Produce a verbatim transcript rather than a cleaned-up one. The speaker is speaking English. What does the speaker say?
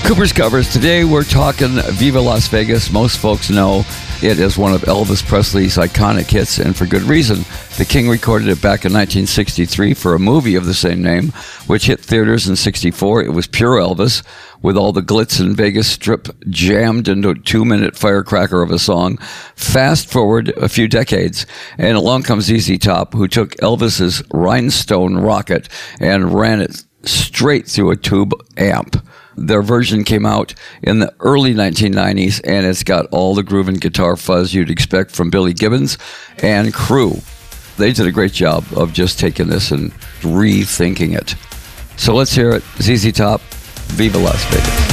Cooper's Covers. Today we're talking Viva Las Vegas. Most folks know it as one of Elvis Presley's iconic hits, and for good reason. The King recorded it back in nineteen sixty-three for a movie of the same name, which hit theaters in sixty-four. It was pure Elvis, with all the glitz in Vegas Strip jammed into a two-minute firecracker of a song. Fast forward a few decades, and along comes Z Z Top, who took Elvis's Rhinestone Rocket and ran it straight through a tube amp. Their version came out in the early nineteen nineties, and it's got all the groove and guitar fuzz you'd expect from Billy Gibbons and crew. They did a great job of just taking this and rethinking it. So let's hear it. Z Z Top, Viva Las Vegas.